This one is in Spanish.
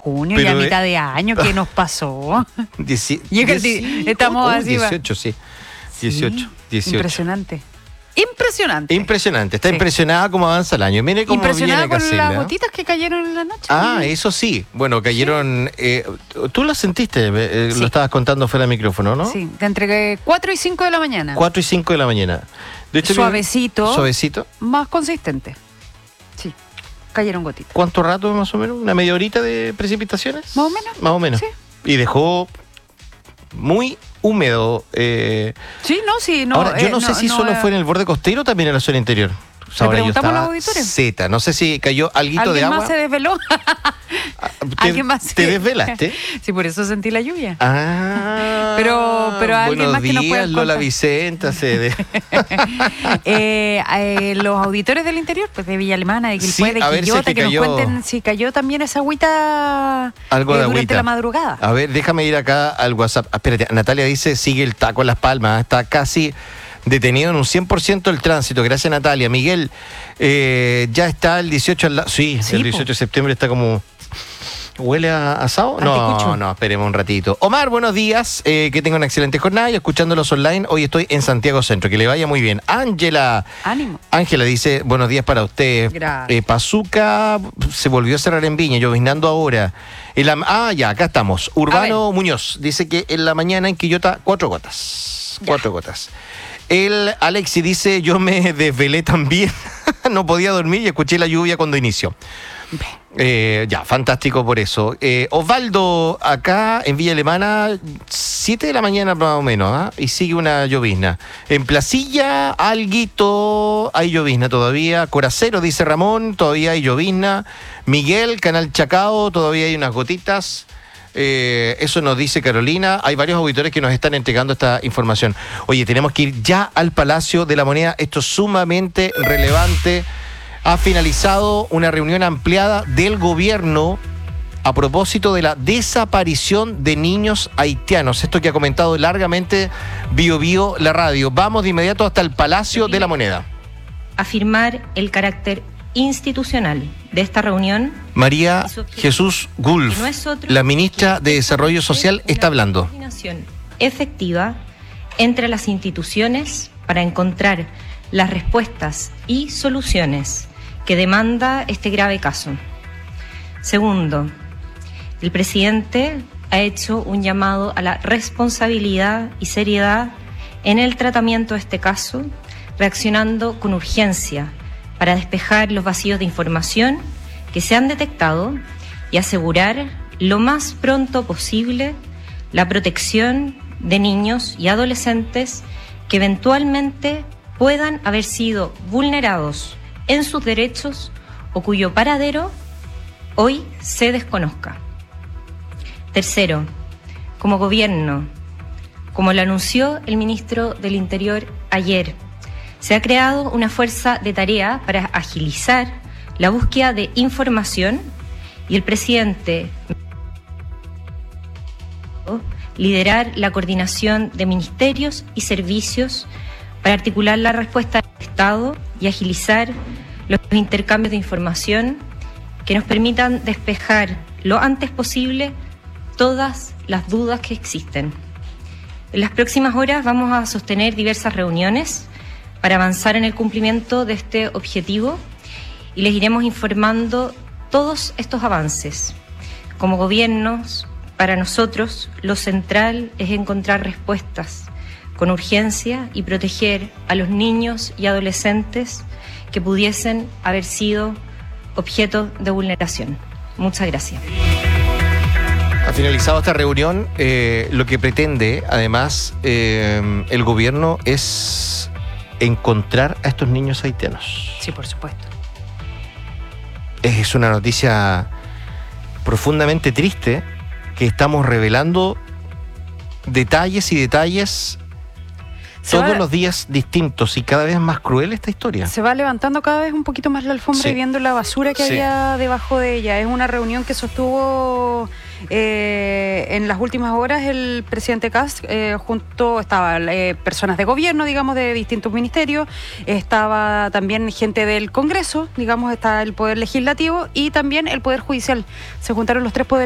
junio, Pero ya a mitad de año, ¿qué nos pasó? Estamos así. 18, sí. 18. Impresionante. Está impresionada cómo avanza el año. Mire cómo impresionada viene con Casilda. las gotitas que cayeron en la noche. Eso sí. Bueno, cayeron... tú las sentiste, lo estabas contando fuera del micrófono, ¿no? Sí, te entregué 4 y 5 de la mañana. 4 y 5 de la mañana. De hecho, Suavecito. Más consistente. Sí, cayeron gotitas. ¿Cuánto rato más o menos? ¿Una media horita de precipitaciones? Más o menos. Más o menos. Sí. Y dejó muy húmedo. Ahora, yo no sé si solo fue en el borde costero o también en la zona interior. Le preguntamos a los auditores. Zeta, no sé si cayó alguito de agua. ¿Alguien más se desveló? ¿Alguien más ¿Te desvelaste? Sí, los sentí la lluvia. Pero alguien más que nos pueda contar. Lola Vicenta. Los auditores del interior, pues de Villa Alemana, de Quilpué, de Quillota, que nos cuenten si cayó también esa agüita durante la madrugada. A ver, déjame ir acá al WhatsApp. Espérate, Natalia dice, sigue el taco en Las Palmas, está casi detenido en un 100% el tránsito. Gracias, Natalia. Miguel, ya está el 18 al lado. Sí, el 18 de septiembre está como... ¿Huele a asado? No, esperemos un ratito. Omar, buenos días, que tenga una excelente jornada y escuchándolos online. Hoy estoy en Santiago Centro, que le vaya muy bien. Ángela. Ánimo. Ángela dice, buenos días para usted. Gracias. Pazuca se volvió a cerrar en Viña, lloviznando ahora. Acá estamos. Urbano Muñoz dice que en la mañana en Quillota 4 gotas. 4 gotas. El Alexi dice, yo me desvelé también. No podía dormir y escuché la lluvia cuando inició. Fantástico por eso. Osvaldo, acá en Villa Alemana, 7 de la mañana más o menos, y sigue una llovizna. En Placilla, alguito, hay llovizna todavía. Coracero, dice Ramón, todavía hay llovizna. Miguel, Canal Chacao, todavía hay unas gotitas. Eso nos dice Carolina. Hay varios auditores que nos están entregando esta información. Oye, tenemos que ir ya al Palacio de la Moneda. Esto es sumamente relevante. Ha finalizado una reunión ampliada del gobierno a propósito de la desaparición de niños haitianos. Esto que ha comentado largamente Bio Bio, la radio. Vamos de inmediato hasta el Palacio de la Moneda. Afirmar el carácter institucional de esta reunión. María Jesús Gulf, la ministra de Desarrollo Social, está hablando. Coordinación efectiva entre las instituciones para encontrar las respuestas y soluciones que demanda este grave caso. Segundo, el presidente ha hecho un llamado a la responsabilidad y seriedad en el tratamiento de este caso, reaccionando con urgencia para despejar los vacíos de información que se han detectado y asegurar lo más pronto posible la protección de niños y adolescentes que eventualmente puedan haber sido vulnerados en sus derechos o cuyo paradero hoy se desconozca. Tercero, como gobierno, como lo anunció el ministro del Interior ayer, se ha creado una fuerza de tarea para agilizar la búsqueda de información y el presidente liderar la coordinación de ministerios y servicios para articular la respuesta del Estado y agilizar los intercambios de información que nos permitan despejar lo antes posible todas las dudas que existen. En las próximas horas vamos a sostener diversas reuniones para avanzar en el cumplimiento de este objetivo y les iremos informando todos estos avances. Como gobiernos, para nosotros lo central es encontrar respuestas con urgencia y proteger a los niños y adolescentes que pudiesen haber sido objeto de vulneración. Muchas gracias. Ha finalizado esta reunión. Lo que pretende, además, el gobierno es encontrar a estos niños haitianos. Sí, por supuesto. Es una noticia profundamente triste que estamos revelando detalles y detalles todos los días distintos y cada vez más cruel esta historia. Se va levantando cada vez un poquito más la alfombra y viendo la basura que había debajo de ella. Es una reunión que sostuvo en las últimas horas el presidente Kast, estaban personas de gobierno, digamos, de distintos ministerios, estaba también gente del Congreso, digamos, está el Poder Legislativo y también el Poder Judicial. Se juntaron los tres poderes